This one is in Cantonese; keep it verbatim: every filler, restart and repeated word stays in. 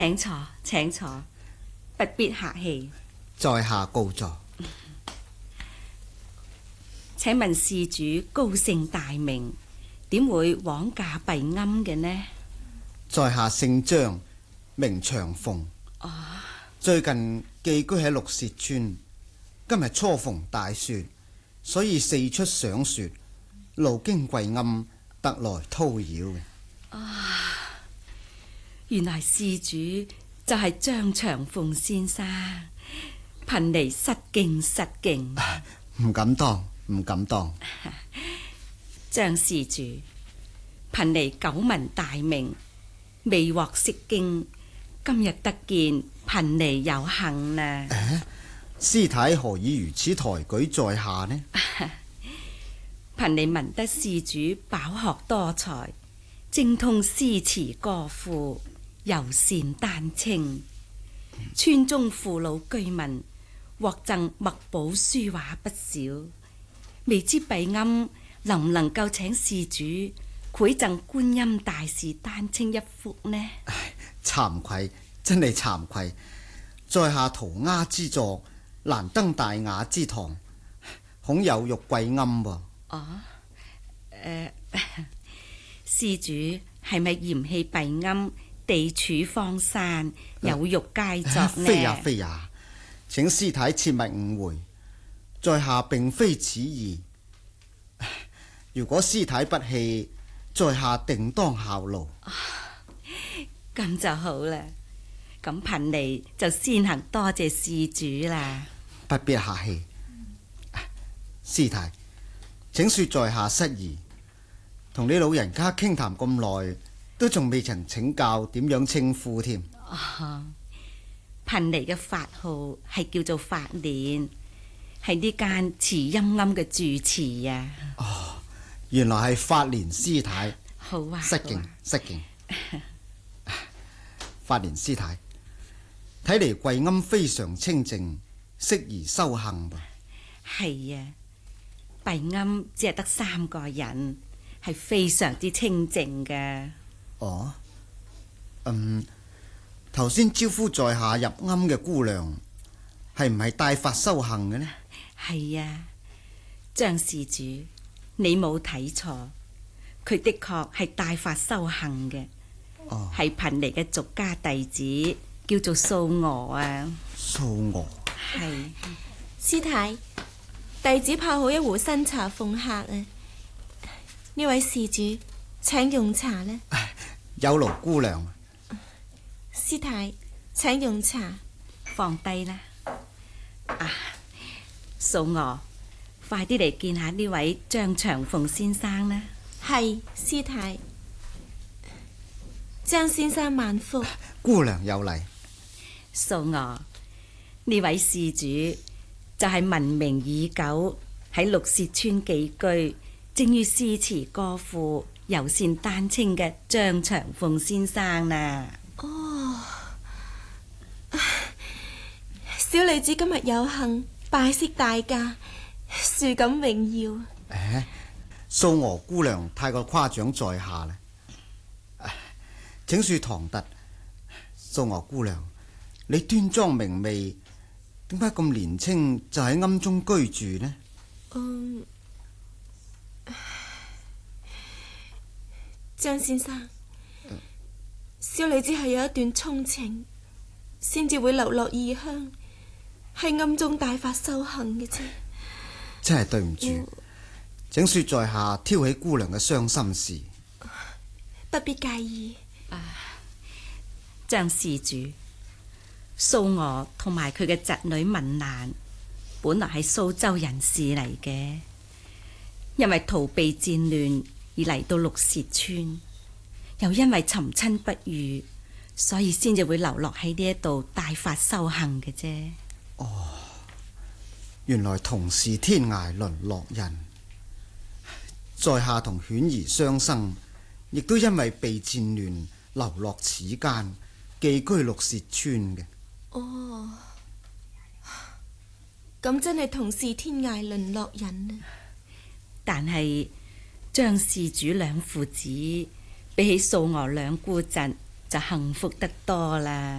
請坐，請坐，不必客氣。 在下告座。 請問事主高姓大名，點會枉駕敝庵嘅呢？ 在下姓張，名長鳳。 哦， 最近寄居喺綠屑村，今日初逢大雪，所以四出賞雪，路經敝庵，特來叨擾嘅。 啊，原來事主就係張長鳳先生，貧尼失敬失敬。 唔敢當，唔敢當。 張事主，貧尼久聞大名，未獲釋經，今日得見貧尼有幸啦。 誒，師太何以如此抬舉在下呢？ 貧尼聞得事主飽學多才，精通詩詞歌賦，尤善丹青，村中父老居民獲贈墨寶書畫不少，未知敝庵能唔能夠請事主繪贈觀音大士丹青一幅呢？ 唉，慚愧，真係慚愧，在下塗鴉之作難登大雅之堂，恐有辱敝庵噃。 哦，誒、呃，事主係咪嫌棄敝庵地處荒山，有辱佳作呢？ 非也非也，請師太切勿誤會，在下並非此意。如果師太不棄，在下定當效勞。 咁、哦、就好啦，咁貧尼就先行多謝事主啦。 不必客氣，師太，請說在下失儀，同你老人家傾談咁耐，都仲未曾請教點樣稱呼添。 哦，貧尼嘅法號係叫做法蓮，係呢間慈音庵嘅住持啊。 哦，原來係法蓮師太。 好啊， 失敬失敬。法蓮師太，睇嚟敝庵非常清靜，適宜修行噃。 係啊，敝庵只係得三個人，係非常之清靜嘅。 哦，嗯，頭先招呼在下入庵嘅姑娘，係唔係帶法修行嘅呢？ 係啊，張事主，你冇睇錯，佢的確係帶法修行嘅。 哦， 係貧尼嘅俗家弟子，叫做素娥啊。 素娥係。 師太，弟子泡好一壺新茶奉客啊！呢位事主，請用茶呢。 有勞姑娘。 師太，請用茶。 放低啦。啊，素娥，快啲嚟見下呢位張長鳳先生啦。 係，師太。張先生萬福。 姑娘有禮。 素娥，呢位事主就係聞名已久，喺綠屑村寄居，精於詩詞歌賦，尤善丹青嘅張長鳳先生啦。 哦，小女子今日有幸拜識大駕，殊感榮耀。 誒，素娥姑娘太過誇獎在下啦。請恕唐突，素娥姑娘，你端莊明媚，點解咁年輕就喺庵中居住呢？ 嗯，張先生，小女子係有一段衷情，先至會流落異鄉，喺暗中大法修行嘅啫。 真係對唔住，嗯、請說在下挑起姑娘嘅傷心事。 不必介意。 啊，張事主，素娥同埋佢嘅侄女文蘭，本來係蘇州人士嚟嘅，因為逃避戰亂而嚟到綠屑村，又因為尋親不遇，所以先至會流落喺呢一度大法修行嘅啫。 哦，原來同是天涯淪落人，在下同犬兒相生，亦都因為被戰亂流落此間，寄居綠屑村嘅。 哦，咁真係同是天涯淪落人啊！ 但係張事主兩父子比起素娥兩姑侄， 就幸福得多啦。